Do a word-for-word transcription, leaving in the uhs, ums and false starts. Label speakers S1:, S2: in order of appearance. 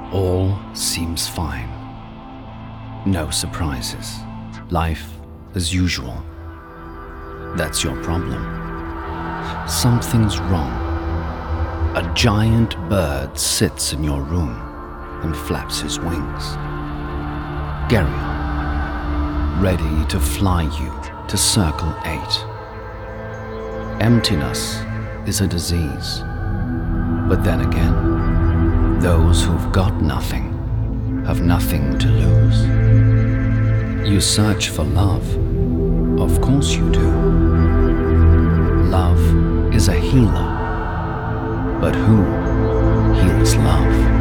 S1: All seems fine. No surprises. Life as usual. That's your problem. Something's wrong. A giant bird sits in your room and flaps his wings. Geryon, ready to fly you to Circle eight. Emptiness is a disease. But then again, those who've got nothing have nothing to lose. You search for love. Of course you do. Love is a healer. But who heals love?